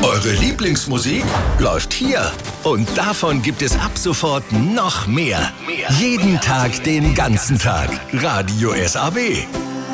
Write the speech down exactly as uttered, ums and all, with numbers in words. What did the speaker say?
Eure Lieblingsmusik läuft hier. Und davon gibt es ab sofort noch mehr. Jeden Tag, den ganzen Tag. Radio S A B.